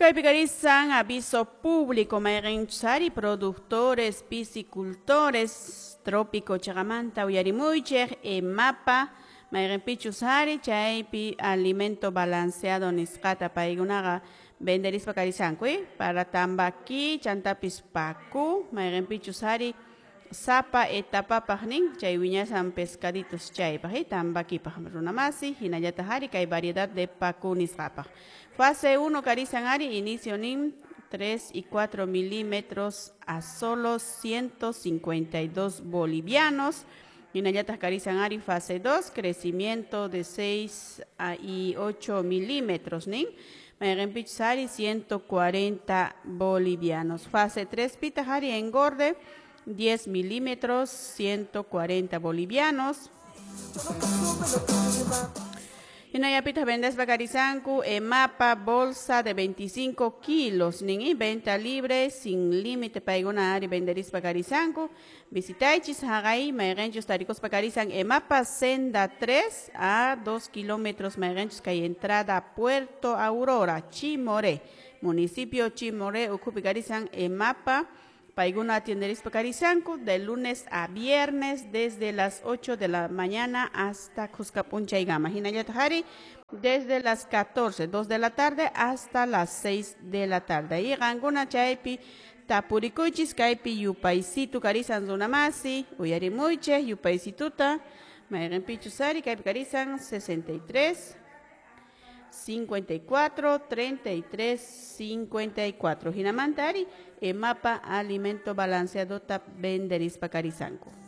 Caipicarizan aviso público, Mayrenchari, productores, piscicultores, trópico chagamanta, uyarimuicher, mapa, Mayrenpichusari, chaipi, alimento balanceado, niscata, paigunaga, venderis pacarizanqui, para tambaqui, chantapispacu, Mayrenpichusari, sapa etapa pagning, chay viñasan pescaditos chay paji, tambaqui pajamrunamasi, hinayatahari, que hay variedad de pacu niscapa. Fase 1, Carizangari, inicio NIM 3 y 4 milímetros a solo 152 bolivianos. Inayatas Carizangari, fase 2, crecimiento de 6 y 8 milímetros NIM. Mayrenpichusari, 140 bolivianos. Fase 3, Pitajari, engorde 10 milímetros, 140 bolivianos. Inayapita vendes Bacarizancu, mapa bolsa de 25 kilos, ni venta libre, sin límite paiguna ari venderis Bacarizancu. Visitaichis hagai, Mayrenchus taricos Bacarizan, mapa senda 3 a 2 kilómetros, Mayrenchus que entrada a Puerto Aurora, Chimoré, municipio Chimoré, Ucupicarizan, mapa. Paiguna atienderis Bacarizancu de lunes a viernes desde las 8 de la mañana hasta Cuscapuncha y Gama. Hinayatahari desde las 14, 2 de la tarde hasta las 6 de la tarde. Y Ganguna chaipi tapuricuchis caipi yupaisitu carizan zunamasi, uyarimuiche yupaisituta, Mayrenpichusari caipi carizan 63. 54 33 54 Hinamantari, mapa alimento balanceado tap venderis Bacarizancu.